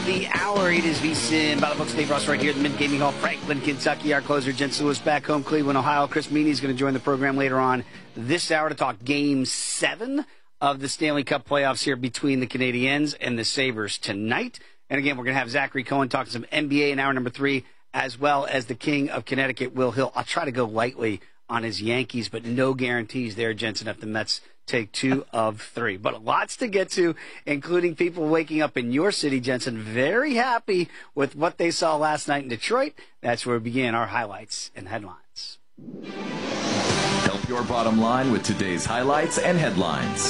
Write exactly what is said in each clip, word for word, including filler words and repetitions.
the hour. It is VSiN by the books. Dave Ross right here at the Mint Gaming Hall, Franklin, Kentucky. Our closer, Jensen Lewis, back home, Cleveland, Ohio. Chris Meany is going to join the program later on this hour to talk Game seven of the Stanley Cup playoffs here between the Canadiens and the Sabres tonight. And again, we're going to have Zachary Cohen talking some N B A in hour number three, as well as the King of Connecticut, Will Hill. I'll try to go lightly on his Yankees, but no guarantees there, Jensen, if the Mets take two of three. But lots to get to, including people waking up in your city, Jensen, very happy with what they saw last night in Detroit. That's where we begin our highlights and headlines. Help your bottom line with today's highlights and headlines.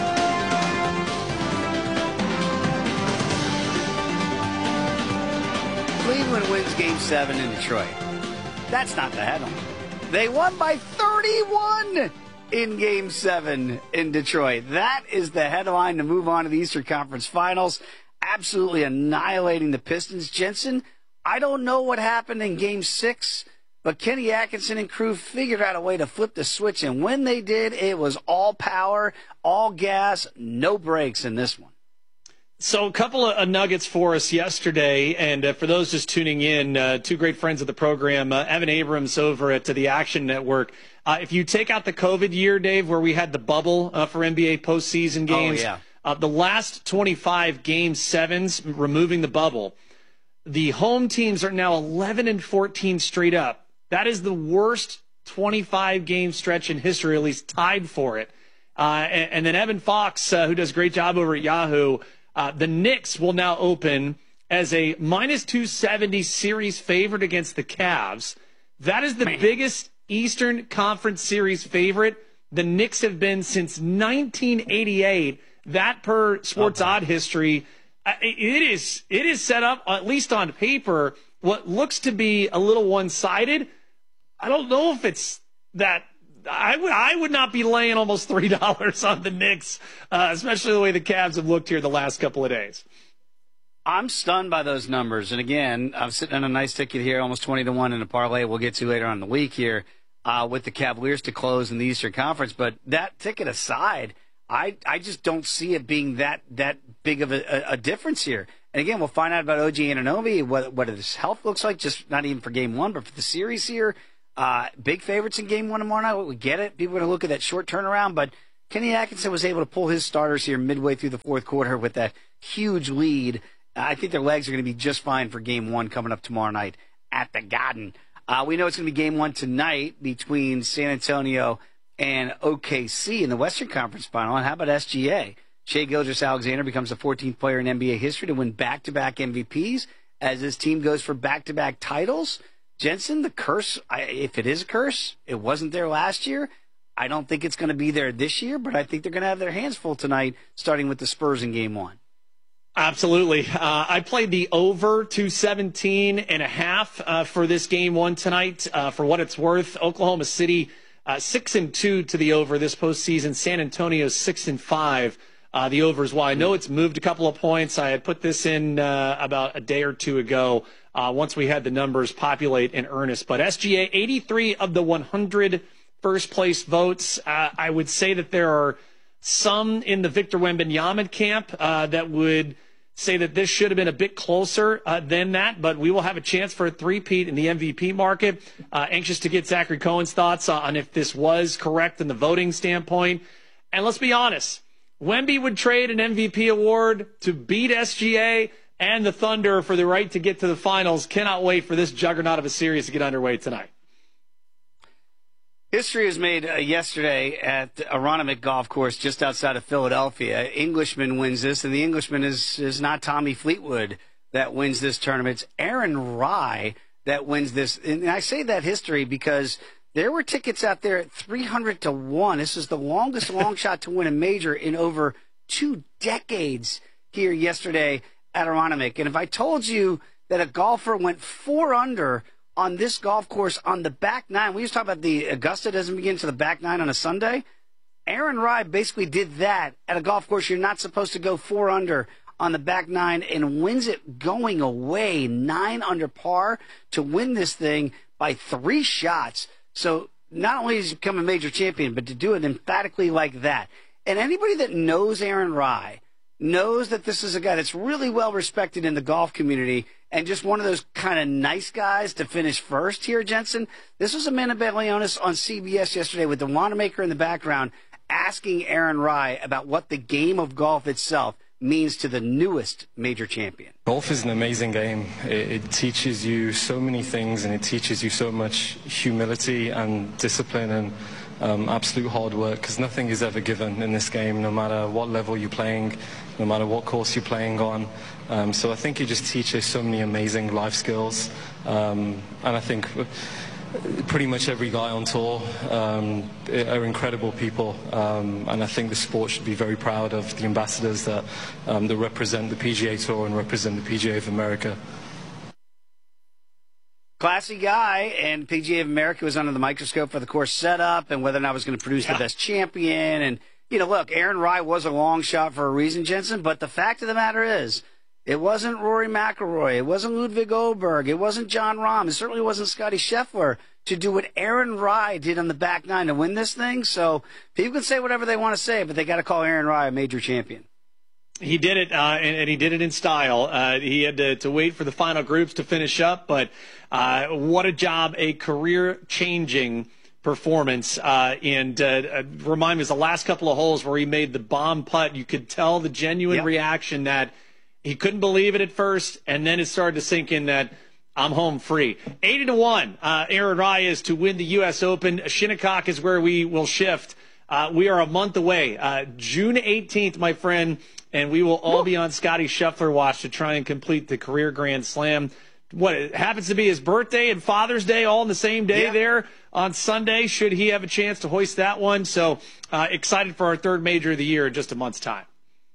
Cleveland wins Game seven in Detroit. That's not the headline. They won by thirty-one in Game seven in Detroit. That is the headline to move on to the Eastern Conference Finals. Absolutely annihilating the Pistons. Jensen, I don't know what happened in Game six, but Kenny Atkinson and crew figured out a way to flip the switch, and when they did, it was all power, all gas, no brakes in this one. So a couple of nuggets for us yesterday, and uh, for those just tuning in, uh, two great friends of the program, uh, Evan Abrams over at uh, the Action Network. Uh, if you take out the COVID year, Dave, where we had the bubble uh, for N B A postseason games, oh, yeah. uh, the last twenty-five Game sevens, removing the bubble, the home teams are now eleven and fourteen straight up. That is the worst twenty-five game stretch in history, at least tied for it. Uh, and, and then Evan Fox, uh, who does a great job over at Yahoo, Uh, the Knicks will now open as a minus two seventy series favorite against the Cavs. That is the Man. biggest Eastern Conference series favorite the Knicks have been since nineteen eighty-eight. That per Sports okay. Odd history. Uh, it is it is set up, at least on paper, what looks to be a little one-sided. I don't know if it's that. I would I would not be laying almost three dollars on the Knicks, uh, especially the way the Cavs have looked here the last couple of days. I'm stunned by those numbers. And again, I'm sitting on a nice ticket here, almost twenty to one in a parlay we'll get to later on in the week here uh, with the Cavaliers to close in the Eastern Conference. But that ticket aside, I I just don't see it being that that big of a, a, a difference here. And again, we'll find out about O G Anunoby, what, what his health looks like, just not even for Game one, but for the series here. Uh, big favorites in Game one tomorrow night. We get it. People are going to look at that short turnaround, but Kenny Atkinson was able to pull his starters here midway through the fourth quarter with that huge lead. Uh, I think their legs are going to be just fine for Game one coming up tomorrow night at the Garden. Uh, we know it's going to be Game one tonight between San Antonio and O K C in the Western Conference Final. And how about S G A? Shai Gilgeous-Alexander becomes the fourteenth player in N B A history to win back-to-back M V Ps as his team goes for back-to-back titles. Jensen, the curse, I, if it is a curse, it wasn't there last year. I don't think it's going to be there this year, but I think they're going to have their hands full tonight, starting with the Spurs in Game one. Absolutely. Uh, I played the over two seventeen and a half uh, for this Game one tonight. Uh, for what it's worth, Oklahoma City uh, six and two to the over this postseason. San Antonio six and five. Uh, the over as well. I know it's moved a couple of points. I had put this in uh, about a day or two ago. Uh, once we had the numbers populate in earnest. But S G A, eighty-three of the one hundred first-place votes. Uh, I would say that there are some in the Victor Wembanyama camp uh, that would say that this should have been a bit closer uh, than that, but we will have a chance for a three-peat in the M V P market. Uh, anxious to get Zachary Cohen's thoughts on if this was correct in the voting standpoint. And let's be honest, Wemby would trade an M V P award to beat S G A and the Thunder for the right to get to the finals. Cannot wait for this juggernaut of a series to get underway tonight. History was made uh, yesterday at Aronimink Golf Course just outside of Philadelphia. Englishman wins this, and the Englishman is, is not Tommy Fleetwood that wins this tournament. It's Aaron Rai that wins this. And I say that history because there were tickets out there at three hundred to one. This is the longest long shot to win a major in over two decades here yesterday at Aronimink. And if I told you that a golfer went four under on this golf course on the back nine, we used to talk about the Augusta doesn't begin to the back nine on a Sunday. Aaron Rai basically did that at a golf course you're not supposed to go four under on the back nine and wins it going away, nine under par to win this thing by three shots. So not only has he become a major champion, but to do it emphatically like that. And anybody that knows Aaron Rai knows that this is a guy that's really well respected in the golf community and just one of those kind of nice guys to finish first here, Jensen. This was Amanda Balionis on C B S yesterday with the Wanamaker in the background asking Aaron Rai about what the game of golf itself means to the newest major champion. Golf is an amazing game. It, it teaches you so many things, and it teaches you so much humility and discipline and um, absolute hard work, because nothing is ever given in this game, no matter what level you're playing, no matter what course you're playing on. Um, so I think it just teaches so many amazing life skills, um, and I think pretty much every guy on tour um, are incredible people, um, and I think the sport should be very proud of the ambassadors that, um, that represent the P G A Tour and represent the P G A of America. Classy guy, and P G A of America was under the microscope for the course setup and whether or not it was going to produce yeah. the best champion. And, you know, look, Aaron Rai was a long shot for a reason, Jensen, but the fact of the matter is, it wasn't Rory McIlroy. It wasn't Ludwig Oberg. It wasn't John Rahm. It certainly wasn't Scotty Scheffler to do what Aaron Rai did on the back nine to win this thing. So people can say whatever they want to say, but they got to call Aaron Rai a major champion. He did it, uh, and, and he did it in style. Uh, he had to, to wait for the final groups to finish up, but uh, what a job, a career-changing performance. Uh, and uh, remind me, it was the last couple of holes where he made the bomb putt. You could tell the genuine yep. reaction that he couldn't believe it at first, and then it started to sink in that I'm home free. eighty to one, uh, Aaron Rai is to win the U S Open. Shinnecock is where we will shift. Uh, we are a month away. Uh, June eighteenth, my friend, and we will all be on Scotty Scheffler watch to try and complete the career Grand Slam. What, it happens to be his birthday and Father's Day all in the same day yeah. there on Sunday, should he have a chance to hoist that one. So uh, excited for our third major of the year in just a month's time.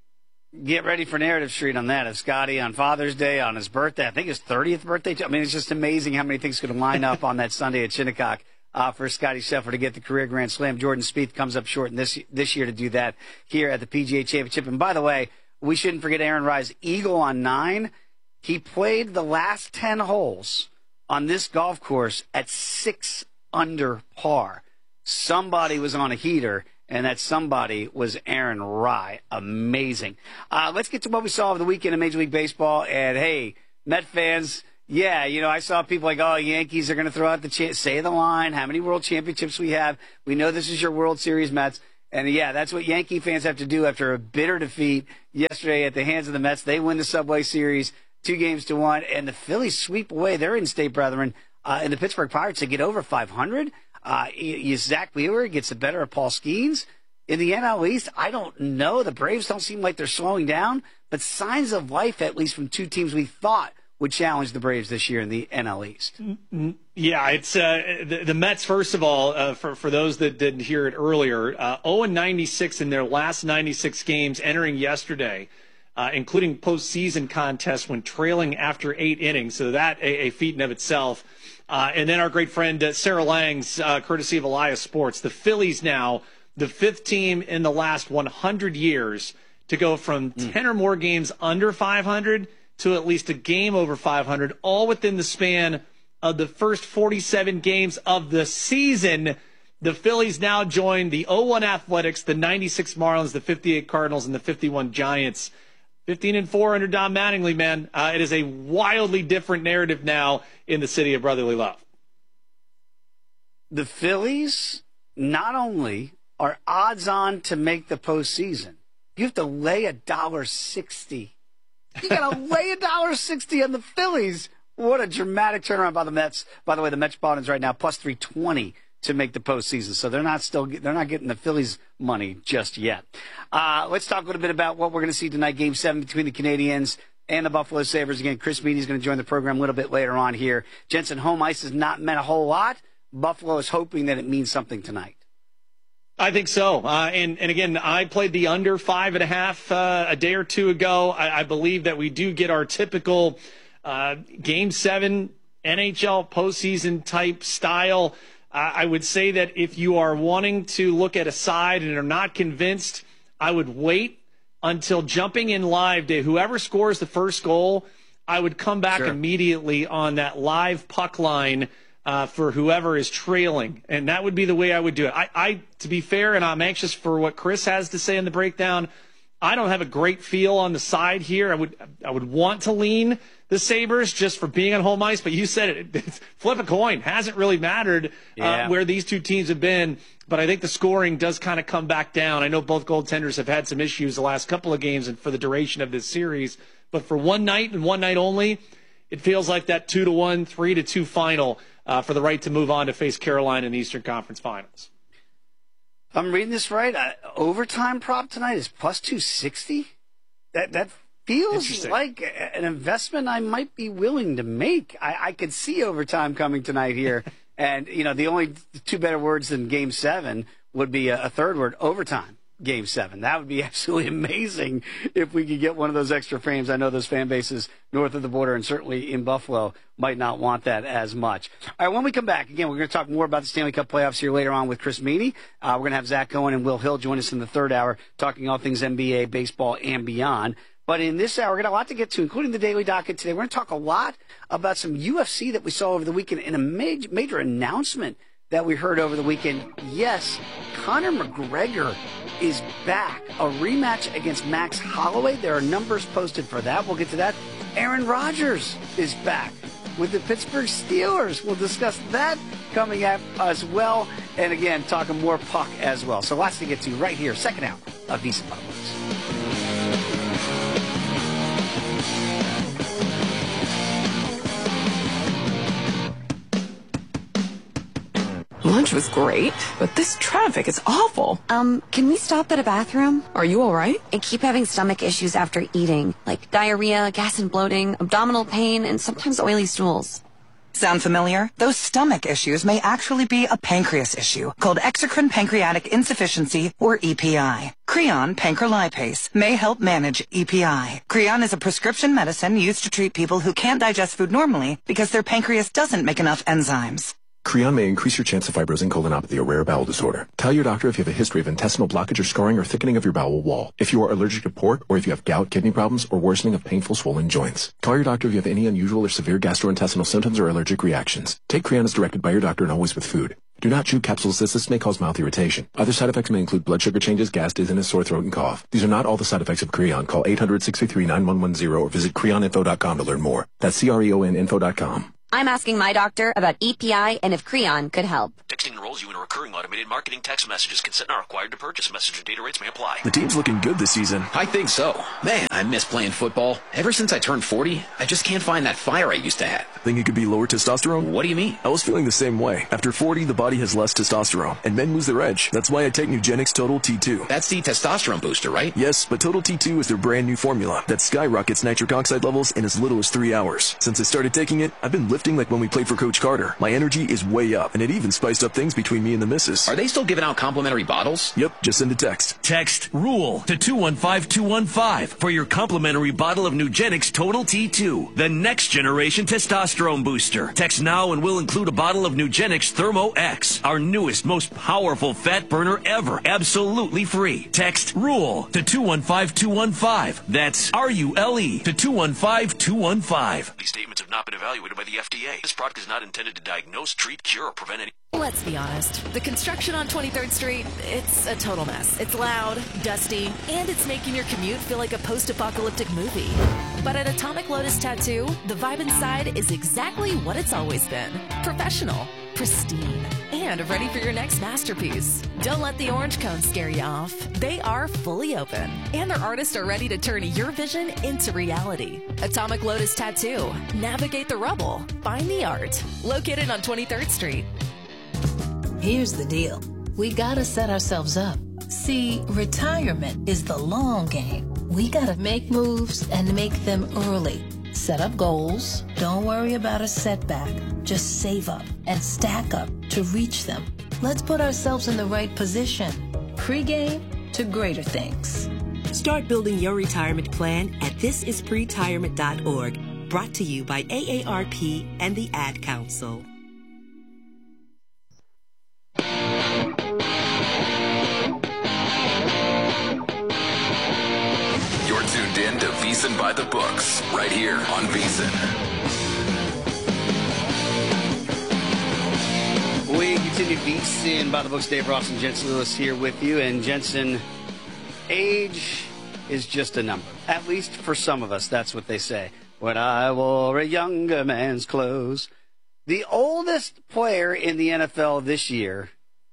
Get ready for Narrative Street on that. If Scotty on Father's Day, on his birthday, I think his thirtieth birthday. I mean, it's just amazing how many things could line up on that Sunday at Shinnecock uh, for Scotty Scheffler to get the career Grand Slam. Jordan Spieth comes up short in this this year to do that here at the P G A Championship. And by the way, we shouldn't forget Aaron Rai's eagle on nine. He played the last ten holes on this golf course at six under par. Somebody was on a heater, and that somebody was Aaron Rai. Amazing. Uh, let's get to what we saw over the weekend in Major League Baseball. And, hey, Met fans, yeah, you know, I saw people like, oh, Yankees are going to throw out the cha- say the line, how many world championships we have. We know this is your World Series, Mets. And, yeah, that's what Yankee fans have to do after a bitter defeat yesterday at the hands of the Mets. They win the Subway Series two games to one, and the Phillies sweep away their in-state brethren uh, in the Pittsburgh Pirates to get over five hundred. Uh, Zach Wheeler gets the better of Paul Skeens. In the N L East, I don't know. The Braves don't seem like they're slowing down, but signs of life, at least from two teams we thought would challenge the Braves this year in the N L East. Yeah, it's uh, the, the Mets, first of all, uh, for, for those that didn't hear it earlier, uh, oh and ninety-six in their last ninety-six games entering yesterday, uh, including postseason contests when trailing after eight innings. So that a, a feat in of itself. Uh, and then our great friend uh, Sarah Lang's, uh, courtesy of Elias Sports, the Phillies now the fifth team in the last one hundred years to go from mm. ten or more games under five hundred to at least a game over five hundred, all within the span of the first forty-seven games of the season. The Phillies now join the oh one Athletics, the ninety-six Marlins, the fifty-eight Cardinals, and the fifty-one Giants. fifteen and four under Don Mattingly, man. Uh, it is a wildly different narrative now in the city of brotherly love. The Phillies not only are odds on to make the postseason, you have to lay a dollar sixty. You got to lay a dollar sixty on the Phillies. What a dramatic turnaround by the Mets. By the way, the Metropolitans right now plus three twenty to make the postseason, so they're not still they're not getting the Phillies money just yet. Uh, let's talk a little bit about what we're going to see tonight. Game seven between the Canadians and the Buffalo Sabres. Again, Chris Meany is going to join the program a little bit later on here. Jensen, home ice has not meant a whole lot. Buffalo is hoping that it means something tonight. I think so. Uh, and, and again, I played the under five and a half uh, a day or two ago. I, I believe that we do get our typical uh, game seven N H L postseason type style. Uh, I would say that if you are wanting to look at a side and are not convinced, I would wait until jumping in live day. Whoever scores the first goal, I would come back sure. immediately on that live puck line Uh, for whoever is trailing, and that would be the way I would do it. I, I, to be fair, and I'm anxious for what Chris has to say in the breakdown, I don't have a great feel on the side here. I would I would want to lean the Sabres just for being on home ice, but you said it. Flip a coin. Hasn't really mattered yeah. uh, where these two teams have been, but I think the scoring does kind of come back down. I know both goaltenders have had some issues the last couple of games and for the duration of this series, but for one night and one night only, it feels like that two to one, three to two final uh, for the right to move on to face Carolina in the Eastern Conference Finals. If I'm reading this right, uh, overtime prop tonight is plus two sixty. That that feels like an investment I might be willing to make. I, I could see overtime coming tonight here, and you know the only two better words than Game Seven would be a, a third word: overtime. Game seven. That would be absolutely amazing if we could get one of those extra frames. I know those fan bases north of the border and certainly in Buffalo might not want that as much. All right, when we come back, again, we're going to talk more about the Stanley Cup playoffs here later on with Chris Meany. Uh, we're going to have Zach Cohen and Will Hill join us in the third hour, talking all things N B A, baseball, and beyond. But in this hour, we're going to have a lot to get to, including the Daily Docket today. We're going to talk a lot about some U F C that we saw over the weekend and a major, major announcement that we heard over the weekend. Yes, Conor McGregor is back. A rematch against Max Holloway. There are numbers posted for that. We'll get to that. Aaron Rodgers is back with the Pittsburgh Steelers. We'll discuss that coming up as well. And again, talking more puck as well. So lots to get to right here. Second hour of VSiN Bucks. Lunch was great, but this traffic is awful. Um, can we stop at a bathroom? Are you all right? I keep having stomach issues after eating, like diarrhea, gas and bloating, abdominal pain, and sometimes oily stools. Sound familiar? Those stomach issues may actually be a pancreas issue called exocrine pancreatic insufficiency, or E P I. Creon pancrelipase may help manage E P I. Creon is a prescription medicine used to treat people who can't digest food normally because their pancreas doesn't make enough enzymes. Creon may increase your chance of fibrosing colonopathy, a rare bowel disorder. Tell your doctor if you have a history of intestinal blockage or scarring or thickening of your bowel wall. If you are allergic to pork, or if you have gout, kidney problems, or worsening of painful swollen joints. Call your doctor if you have any unusual or severe gastrointestinal symptoms or allergic reactions. Take Creon as directed by your doctor and always with food. Do not chew capsules as this may cause mouth irritation. Other side effects may include blood sugar changes, gas, dizziness, sore throat, and cough. These are not all the side effects of Creon. Call eight hundred, six three three, nine one one zero or visit creon info dot com to learn more. That's C R E O N info dot com. I'm asking my doctor about E P I and if Creon could help. Texting enrolls you in a recurring automated marketing text messages. Consent not required to purchase. Message and data rates may apply. The team's looking good this season. I think so. Man, I miss playing football. Ever since I turned forty, I just can't find that fire I used to have. Think it could be lower testosterone? What do you mean? I was feeling the same way. After forty, the body has less testosterone, and men lose their edge. That's why I take Nugenix Total T two. That's the testosterone booster, right? Yes, but Total T two is their brand new formula that skyrockets nitric oxide levels in as little as three hours. Since I started taking it, I've been lifting like when we played for Coach Carter. My energy is way up, and it even spiced up things between me and the missus. Are they still giving out complimentary bottles? Yep, just send a text. Text RULE to two one five two one five for your complimentary bottle of Nugenix Total T two, the next generation testosterone booster. Text now and we'll include a bottle of Nugenix Thermo X, our newest, most powerful fat burner ever, absolutely free. Text RULE to two one five two one five. That's R U L E to two one five two one five. These statements have not been evaluated by the F D A. This product is not intended to diagnose, treat, cure, or prevent any... Let's be honest. The construction on twenty-third Street, it's a total mess. It's loud, dusty, and it's making your commute feel like a post-apocalyptic movie. But at Atomic Lotus Tattoo, the vibe inside is exactly what it's always been. Professional, pristine, and ready for your next masterpiece. Don't let the orange cones scare you off. They are fully open, and their artists are ready to turn your vision into reality. Atomic Lotus Tattoo. Navigate the rubble. Find the art. Located on twenty-third Street. Here's the deal. We gotta set ourselves up. See, retirement is the long game. We gotta make moves and make them early. Set up goals. Don't worry about a setback. Just save up and stack up to reach them. Let's put ourselves in the right position. Pre-game to greater things. Start building your retirement plan at this is pretirement dot org. Brought to you by A A R P and the Ad Council. You're tuned in to VSiN by the Books, right here on VSiN. We continue VSiN by the Books. Dave Ross and Jensen Lewis here with you. And Jensen, age is just a number. At least for some of us, that's what they say. When I wore a younger man's clothes. The oldest player in the N F L this year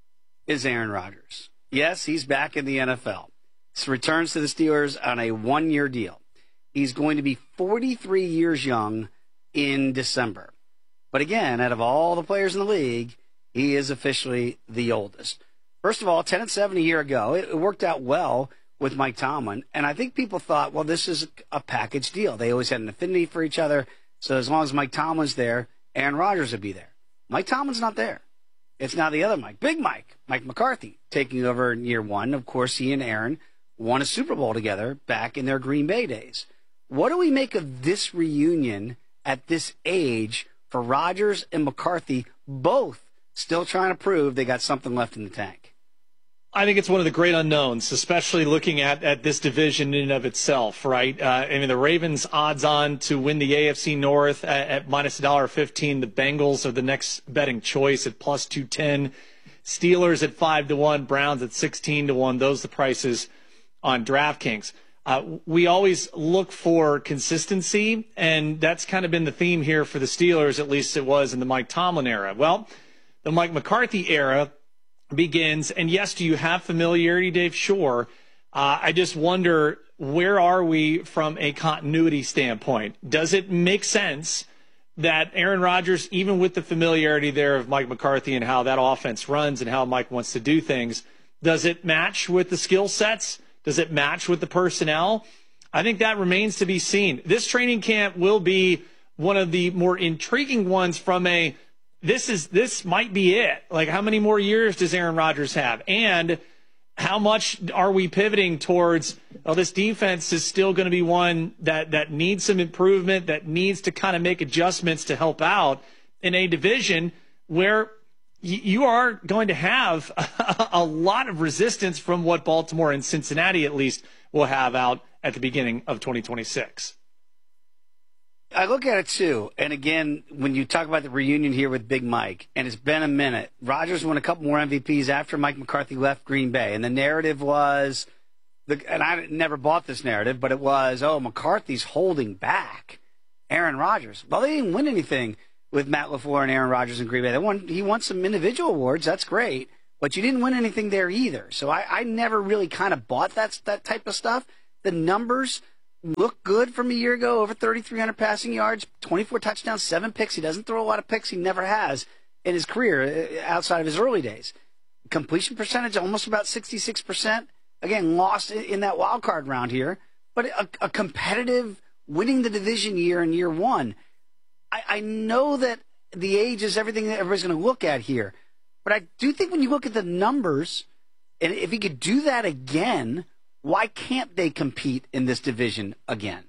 is Aaron Rodgers. Yes, he's back in the N F L. He returns to the Steelers on a one-year deal. He's going to be forty-three years young in December. But again, out of all the players in the league, he is officially the oldest. First of all, ten and seven a year ago, it worked out well with Mike Tomlin, and I think people thought, well, this is a package deal. They always had an affinity for each other, so as long as Mike Tomlin's there, Aaron Rodgers would be there. Mike Tomlin's not there. It's now the other Mike, Big Mike, Mike McCarthy, taking over in year one. Of course, he and Aaron won a Super Bowl together back in their Green Bay days. What do we make of this reunion at this age for Rodgers and McCarthy, both still trying to prove they got something left in the tank? I think it's one of the great unknowns, especially looking at, at this division in and of itself, right? Uh, I mean, the Ravens odds on to win the A F C North at, at minus one dollar fifteen. The Bengals are the next betting choice at plus two ten. Steelers at five to one. Browns at sixteen to one. Those are the prices on DraftKings. Uh, we always look for consistency, and that's kind of been the theme here for the Steelers, at least it was in the Mike Tomlin era. Well, the Mike McCarthy era begins, and yes, do you have familiarity, Dave? Sure. Uh, I just wonder, where are we from a continuity standpoint? Does it make sense that Aaron Rodgers, even with the familiarity there of Mike McCarthy and how that offense runs and how Mike wants to do things, does it match with the skill sets? Does it match with the personnel? I think that remains to be seen. This training camp will be one of the more intriguing ones from a This is this might be it. Like, how many more years does Aaron Rodgers have? And how much are we pivoting towards, well, this defense is still going to be one that, that needs some improvement, that needs to kind of make adjustments to help out in a division where y- you are going to have a, a lot of resistance from what Baltimore and Cincinnati at least will have out at the beginning of twenty twenty-six. I look at it, too, and again, when you talk about the reunion here with Big Mike, and it's been a minute, Rodgers won a couple more M V Ps after Mike McCarthy left Green Bay, and the narrative was, the, and I never bought this narrative, but it was, oh, McCarthy's holding back Aaron Rodgers. Well, they didn't win anything with Matt LaFleur and Aaron Rodgers in Green Bay. They won, he won some individual awards, that's great, but you didn't win anything there either. So I, I never really kind of bought that, that type of stuff. The numbers look good from a year ago, over thirty-three hundred passing yards, twenty-four touchdowns, seven picks. He doesn't throw a lot of picks. He never has in his career outside of his early days. Completion percentage, almost about sixty-six percent. Again, lost in that wild card round here, but a, a competitive winning the division year in year one. I, I know that the age is everything that everybody's going to look at here, but I do think when you look at the numbers, and if he could do that again, why can't they compete in this division again?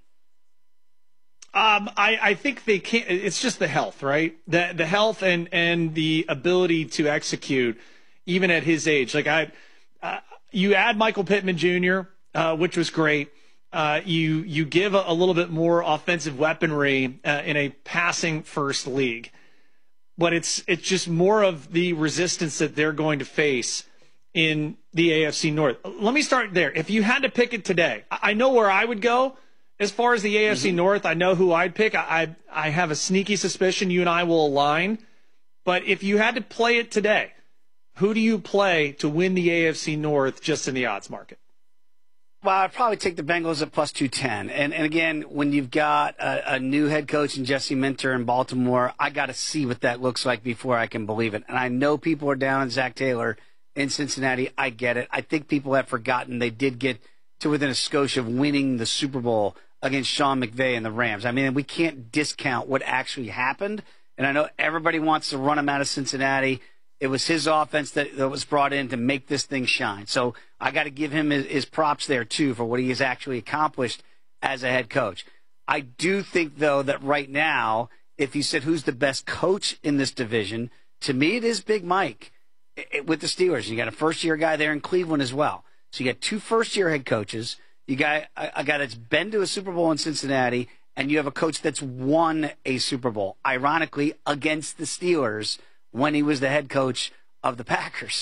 Um, I, I think they can't. It's just the health, right? The the health and, and the ability to execute, even at his age. Like I, uh, you add Michael Pittman Junior, uh, which was great. Uh, you you give a, a little bit more offensive weaponry uh, in a passing first league, but it's it's just more of the resistance that they're going to face in the A F C North. Let me start there. If you had to pick it today, I know where I would go. As far as the A F C mm-hmm. North, I know who I'd pick. I, I I have a sneaky suspicion you and I will align. But if you had to play it today, who do you play to win the A F C North just in the odds market? Well, I'd probably take the Bengals at plus two ten. And, and again, when you've got a, a new head coach in Jesse Minter in Baltimore, I got to see what that looks like before I can believe it. And I know people are down on Zach Taylor in Cincinnati. I get it. I think people have forgotten they did get to within a skosh of winning the Super Bowl against Sean McVay and the Rams. I mean, we can't discount what actually happened. And I know everybody wants to run him out of Cincinnati. It was his offense that, that was brought in to make this thing shine. So I got to give him his, his props there, too, for what he has actually accomplished as a head coach. I do think, though, that right now, if you said who's the best coach in this division, to me it is Big Mike with the Steelers. You got a first-year guy there in Cleveland as well. So you got two first-year head coaches. You got a, a guy that's been to a Super Bowl in Cincinnati, and you have a coach that's won a Super Bowl, ironically, against the Steelers when he was the head coach of the Packers.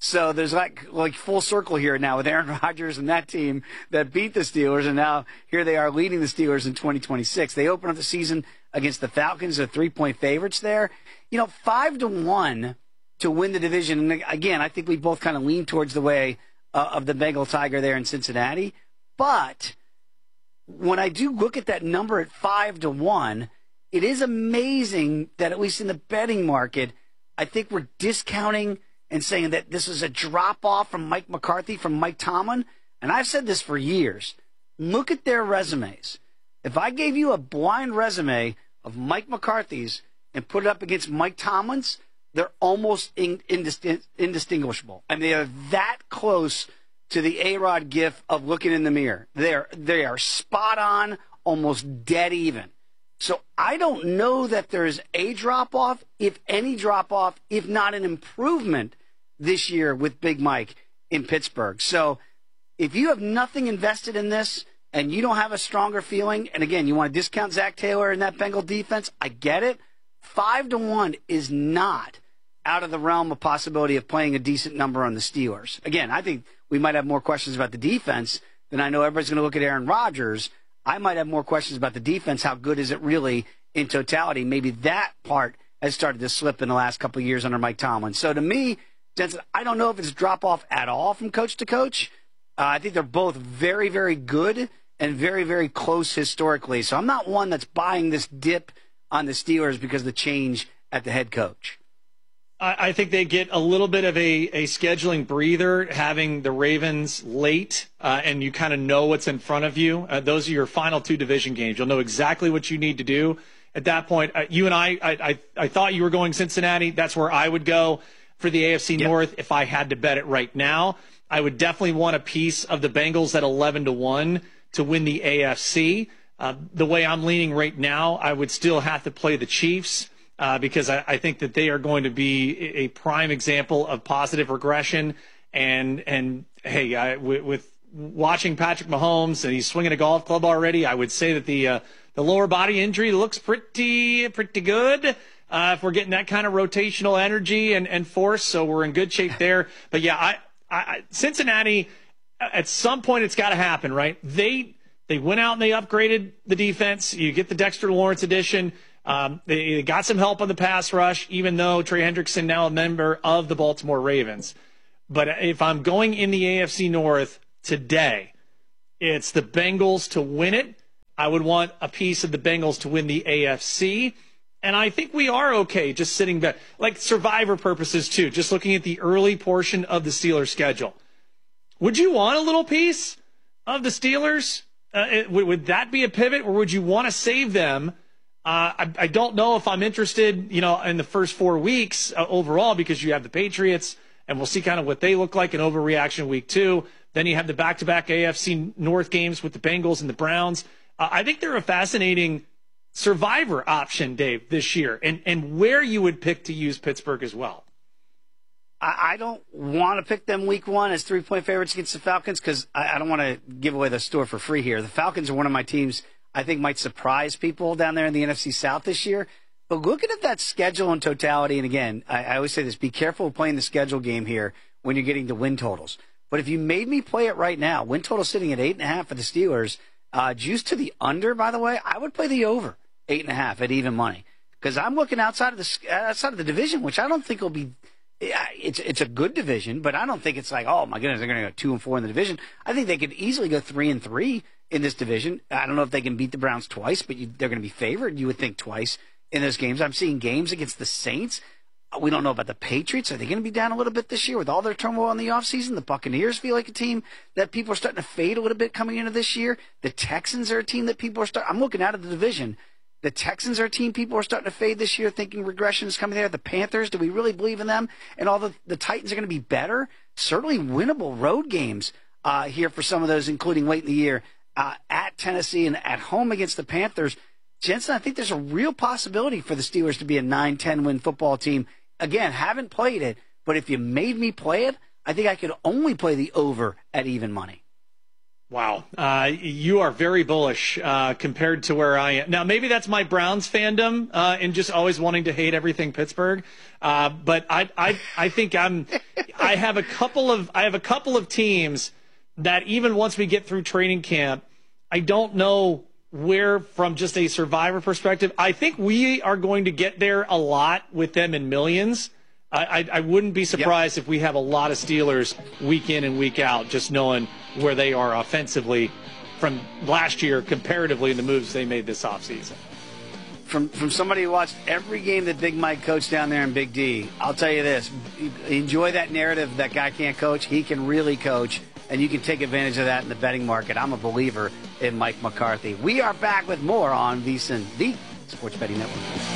So there's like like full circle here now with Aaron Rodgers and that team that beat the Steelers, and now here they are leading the Steelers in twenty twenty-six. They open up the season against the Falcons, they're three-point favorites there. You know, five to one to win the division. And again, I think we both kind of lean towards the way uh, of the Bengal Tiger there in Cincinnati. But when I do look at that number at five to one, it is amazing that at least in the betting market, I think we're discounting and saying that this is a drop-off from Mike McCarthy, from Mike Tomlin. And I've said this for years. Look at their resumes. If I gave you a blind resume of Mike McCarthy's and put it up against Mike Tomlin's, they're almost in, indistin- indistinguishable. I mean, they are that close to the A-Rod gif of looking in the mirror. They're, they are spot on, almost dead even. So I don't know that there's a drop-off, if any drop-off, if not an improvement this year with Big Mike in Pittsburgh. So if you have nothing invested in this and you don't have a stronger feeling, and again, you want to discount Zach Taylor and that Bengal defense, I get it. Five to one is not out of the realm of possibility of playing a decent number on the Steelers. Again, I think we might have more questions about the defense than I know everybody's going to look at Aaron Rodgers. I might have more questions about the defense. How good is it really in totality? Maybe that part has started to slip in the last couple of years under Mike Tomlin. So to me, Jensen, I don't know if it's drop-off at all from coach to coach. Uh, I think they're both very, very good and very, very close historically. So I'm not one that's buying this dip on the Steelers because of the change at the head coach. I think they get a little bit of a, a scheduling breather having the Ravens late, uh, and you kind of know what's in front of you. Uh, those are your final two division games. You'll know exactly what you need to do at that point. Uh, you and I, I, I, I thought you were going Cincinnati. That's where I would go for the A F C yep. North. If I had to bet it right now, I would definitely want a piece of the Bengals at eleven to one to win the A F C. Uh, the way I'm leaning right now, I would still have to play the Chiefs. Uh, because I, I think that they are going to be a prime example of positive regression. And, and hey, I, with, with watching Patrick Mahomes, and he's swinging a golf club already, I would say that the uh, the lower body injury looks pretty pretty good uh, if we're getting that kind of rotational energy and, and force. So we're in good shape there. But, yeah, I, I, Cincinnati, at some point it's got to happen, right? They they went out and they upgraded the defense. You get the Dexter Lawrence edition. Um, they, they got some help on the pass rush, even though Trey Hendrickson now a member of the Baltimore Ravens. But if I'm going in the A F C North today, it's the Bengals to win it. I would want a piece of the Bengals to win the A F C. And I think we are okay just sitting back, like survivor purposes too, just looking at the early portion of the Steelers schedule. Would you want a little piece of the Steelers? Uh, it, would, would that be a pivot, or would you want to save them? Uh, I, I don't know if I'm interested, you know, in the first four weeks uh, overall, because you have the Patriots, and we'll see kind of what they look like in overreaction week two. Then you have the back-to-back A F C North games with the Bengals and the Browns. Uh, I think they're a fascinating survivor option, Dave, this year, and, and where you would pick to use Pittsburgh as well. I, I don't want to pick them week one as three-point favorites against the Falcons because I, I don't want to give away the store for free here. The Falcons are one of my teams I think might surprise people down there in the N F C South this year. But looking at that schedule in totality, and again, I, I always say this, be careful of playing the schedule game here when you're getting to win totals. But if you made me play it right now, win total sitting at eight and a half for the Steelers, uh, juice to the under, by the way, I would play the over eight and a half at even money. Because I'm looking outside of the outside of the division, which I don't think will be. It's it's a good division, but I don't think it's like, oh my goodness, they're going to go two and four in the division. I think they could easily go three and three in this division. I don't know if they can beat the Browns twice, but you, they're going to be favored, you would think, twice in those games. I'm seeing games against the Saints. We don't know about the Patriots. Are they going to be down a little bit this year with all their turmoil in the offseason? The Buccaneers feel like a team that people are starting to fade a little bit coming into this year. The Texans are a team that people are starting. I'm looking out of the division. The Texans are a team people are starting to fade this year, thinking regression is coming there. The Panthers, do we really believe in them? And all the, the Titans are going to be better. Certainly winnable road games uh, here for some of those, including late in the year uh, at Tennessee and at home against the Panthers. Jensen, I think there's a real possibility for the Steelers to be a nine ten win football team. Again, haven't played it, but if you made me play it, I think I could only play the over at even money. Wow. Uh, you are very bullish uh, compared to where I am. Now, maybe that's my Browns fandom uh, and just always wanting to hate everything Pittsburgh. Uh, but I, I, I think I'm. I have a couple of. I have a couple of teams that even once we get through training camp, I don't know where, from just a survivor perspective. I think we are going to get there a lot with them in millions. I, I, I wouldn't be surprised yep. if we have a lot of Steelers week in and week out, just knowing where they are offensively from last year comparatively in the moves they made this offseason. From from somebody who watched every game that Big Mike coached down there in Big D, I'll tell you this. Enjoy that narrative that guy can't coach. He can really coach, and you can take advantage of that in the betting market. I'm a believer in Mike McCarthy. We are back with more on VSiN, the Sports Betting Network.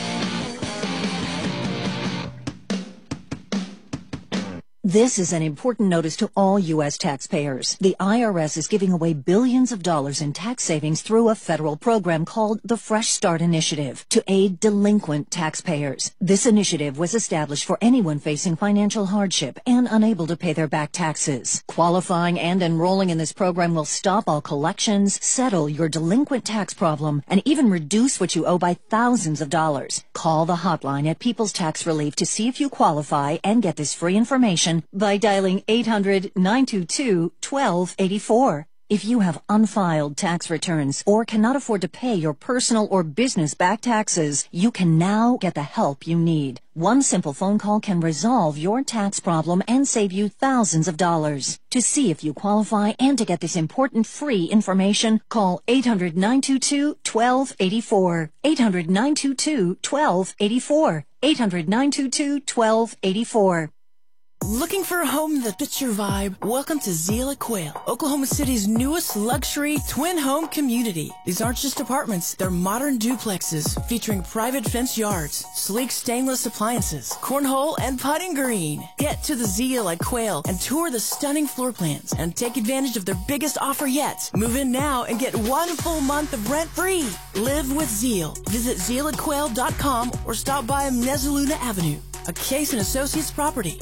This is an important notice to all U S taxpayers. The I R S is giving away billions of dollars in tax savings through a federal program called the Fresh Start Initiative to aid delinquent taxpayers. This initiative was established for anyone facing financial hardship and unable to pay their back taxes. Qualifying and enrolling in this program will stop all collections, settle your delinquent tax problem, and even reduce what you owe by thousands of dollars. Call the hotline at People's Tax Relief to see if you qualify and get this free information by dialing eight hundred, nine two two, one two eight four. If you have unfiled tax returns or cannot afford to pay your personal or business back taxes, you can now get the help you need. One simple phone call can resolve your tax problem and save you thousands of dollars. To see if you qualify and to get this important free information, call eight hundred, nine two two, one two eight four. eight hundred, nine two two, one two eight four. eight hundred, nine two two, one two eight four. Looking for a home that fits your vibe? Welcome to Zeal at Quail, Oklahoma City's newest luxury twin home community. These aren't just apartments, they're modern duplexes featuring private fenced yards, sleek stainless appliances, cornhole, and putting green. Get to the Zeal at Quail and tour the stunning floor plans and take advantage of their biggest offer yet. Move in now and get one full month of rent free. Live with Zeal. Visit zeal at quail dot com or stop by Mezzaluna Avenue, a Case and Associates property.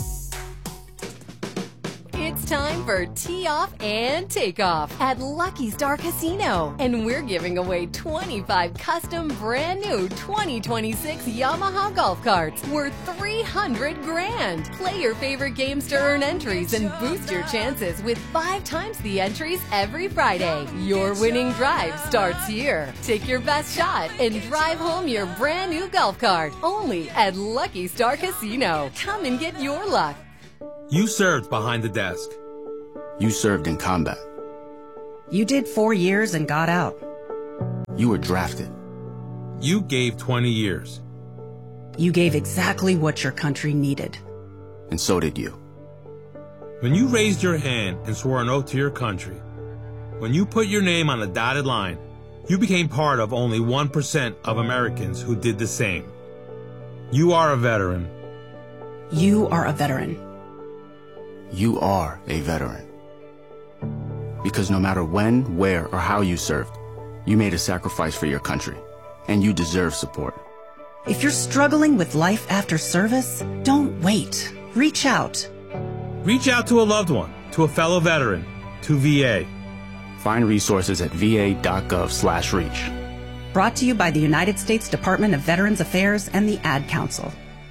It's time for Tee Off and Takeoff at Lucky Star Casino. And we're giving away twenty-five custom brand new twenty twenty-six Yamaha golf carts worth three hundred grand. Play your favorite games to earn entries and boost your chances with five times the entries every Friday. Your winning drive starts here. Take your best shot and drive home your brand new golf cart only at Lucky Star Casino. Come and get your luck. You served behind the desk. You served in combat. You did four years and got out. You were drafted. You gave twenty years. You gave exactly what your country needed. And so did you. When you raised your hand and swore an oath to your country, when you put your name on a dotted line, you became part of only one percent of Americans who did the same. You are a veteran. You are a veteran. You are a veteran. Because no matter when, where, or how you served, you made a sacrifice for your country, and you deserve support. If you're struggling with life after service, don't wait. Reach out. Reach out to a loved one, to a fellow veteran, to V A. Find resources at v a dot gov slash reach. Brought to you by the United States Department of Veterans Affairs and the Ad Council.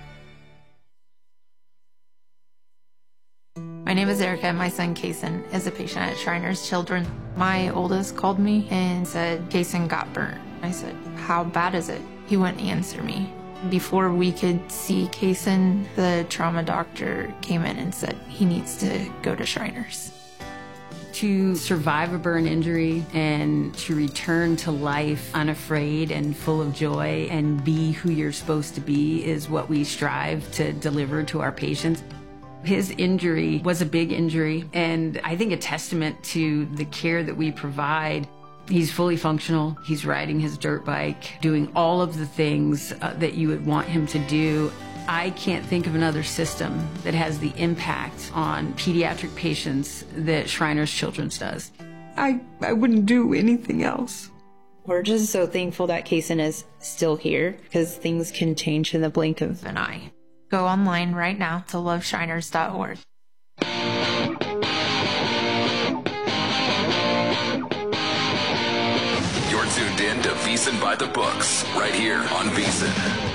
My name is Erica, and my son, Kason, is a patient at Shriners Children. My oldest called me and said, Kason got burnt. I said, how bad is it? He wouldn't answer me. Before we could see Kason, the trauma doctor came in and said he needs to go to Shriners. To survive a burn injury and to return to life unafraid and full of joy and be who you're supposed to be is what we strive to deliver to our patients. His injury was a big injury, and I think a testament to the care that we provide. He's fully functional. He's riding his dirt bike, doing all of the things uh, that you would want him to do. I can't think of another system that has the impact on pediatric patients that Shriners Children's does. I, I wouldn't do anything else. We're just so thankful that Kason is still here, because things can change in the blink of an eye. Go online right now to love shriners dot org. VSiN by the books, right here on VSiN.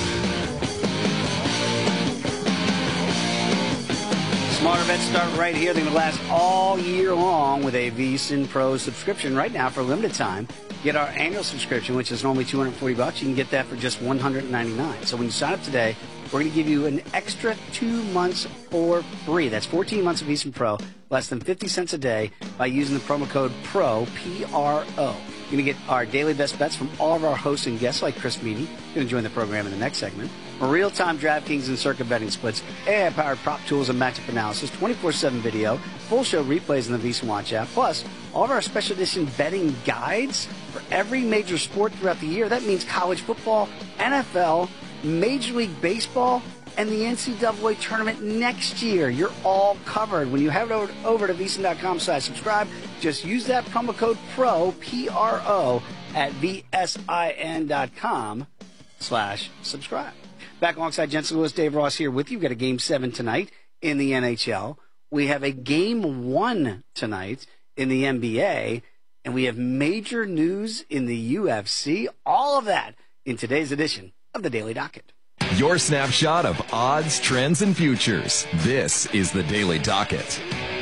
Smarter bets start right here. They're going to last all year long with a VSiN Pro subscription. Right now, for a limited time, get our annual subscription, which is normally two hundred forty bucks. You can get that for just one hundred ninety-nine. So when you sign up today, we're going to give you an extra two months for free. That's fourteen months of VSiN Pro, less than fifty cents a day by using the promo code PRO, P R O. You're going to get our daily best bets from all of our hosts and guests like Chris Meany, going to join the program in the next segment. Real-time DraftKings and Circa betting splits, A I-powered prop tools and matchup analysis, twenty-four seven video, full show replays in the VSiN Watch app, plus all of our special edition betting guides for every major sport throughout the year. That means college football, N F L, Major League Baseball, and the N C double A tournament next year. You're all covered. When you head over, over to VSiN.com slash subscribe, just use that promo code PRO, P R O, at VSIN.com slash subscribe. Back alongside Jensen Lewis, Dave Ross here with you. We've got a game seven tonight in the N H L. We have a game one tonight in the N B A. And we have major news in the U F C. All of that in today's edition of the Daily Docket. Your snapshot of odds, trends, and futures. This is the Daily Docket.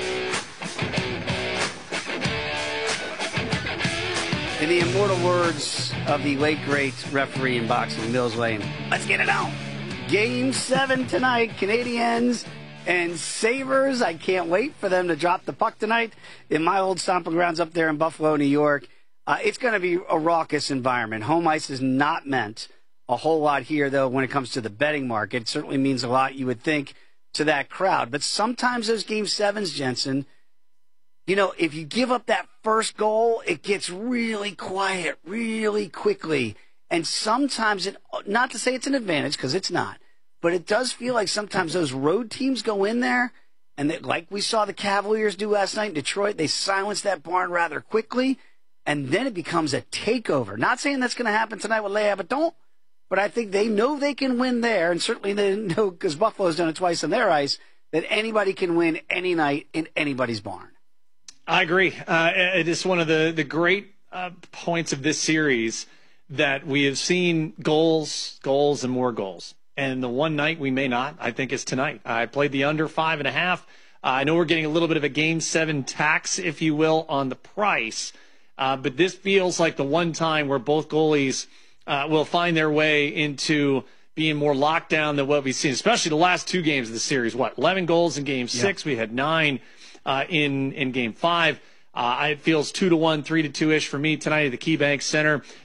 In the immortal words of the late, great referee in boxing, Mills Lane, let's get it on. Game seven tonight, Canadiens and Sabres. I can't wait for them to drop the puck tonight in my old stomping grounds up there in Buffalo, New York. Uh, it's going to be a raucous environment. Home ice is not meant a whole lot here, though, when it comes to the betting market. It certainly means a lot, you would think, to that crowd. But sometimes those game sevens, Jensen, you know, if you give up that first goal, it gets really quiet really quickly. And sometimes, it, not to say it's an advantage, because it's not, but it does feel like sometimes those road teams go in there, and they, like we saw the Cavaliers do last night in Detroit, they silence that barn rather quickly, and then it becomes a takeover. Not saying that's going to happen tonight with Leia, but don't. But I think they know they can win there, and certainly they know, because Buffalo's done it twice on their ice, that anybody can win any night in anybody's barn. I agree. Uh, it is one of the, the great uh, points of this series that we have seen goals, goals, and more goals. And the one night we may not, I think, is tonight. I played the under five and a half. Uh, I know we're getting a little bit of a game seven tax, if you will, on the price. Uh, but this feels like the one time where both goalies uh, will find their way into being more locked down than what we've seen, especially the last two games of the series. What, eleven goals in game six? Yeah. We had nine uh, in, in game five. Uh, it feels two to one, three to two ish for me tonight at the KeyBank Center.